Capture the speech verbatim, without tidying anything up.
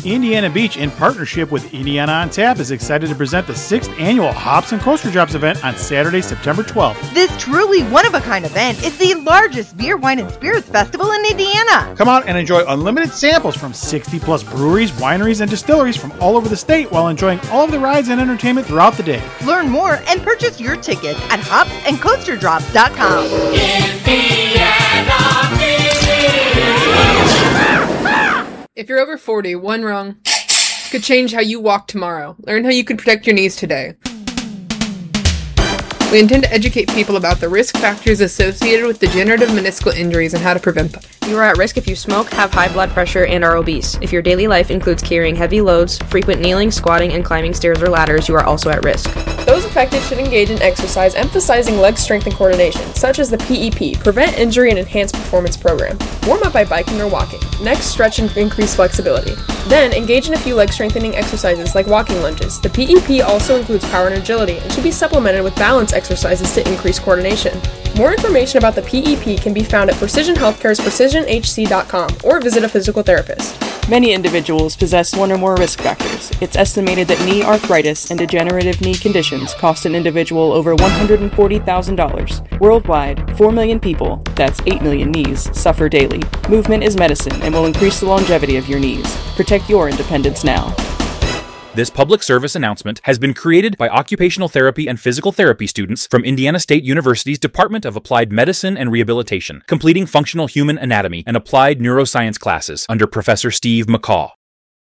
Indiana Beach, in partnership with Indiana on Tap, is excited to present the sixth annual Hops and Coaster Drops event on Saturday, September twelfth. This truly one-of-a-kind event is the largest beer, wine, and spirits festival in Indiana. Come out and enjoy unlimited samples from sixty plus breweries, wineries, and distilleries from all over the state while enjoying all of the rides and entertainment throughout the day. Learn more and purchase your tickets at hops and coaster drops dot com. If you're over forty, one wrong could change how you walk tomorrow. Learn how you can protect your knees today. We intend to educate people about the risk factors associated with degenerative meniscal injuries and how to prevent them. You are at risk if you smoke, have high blood pressure, and are obese. If your daily life includes carrying heavy loads, frequent kneeling, squatting, and climbing stairs or ladders, you are also at risk. Those affected should engage in exercise emphasizing leg strength and coordination, such as the P E P, Prevent Injury and Enhanced Performance Program. Warm up by biking or walking. Next, stretch and increase flexibility. Then, engage in a few leg strengthening exercises like walking lunges. The P E P also includes power and agility and should be supplemented with balance exercises to increase coordination. More information about the P E P can be found at Precision Healthcare's precision h c dot com or visit a physical therapist. Many individuals possess one or more risk factors. It's estimated that knee arthritis and degenerative knee conditions cost an individual over one hundred forty thousand dollars. Worldwide, four million people, that's eight million knees, suffer daily. Movement is medicine and will increase the longevity of your knees. Protect your independence now. This public service announcement has been created by occupational therapy and physical therapy students from Indiana State University's Department of Applied Medicine and Rehabilitation, completing functional human anatomy and applied neuroscience classes under Professor Steve McCaw.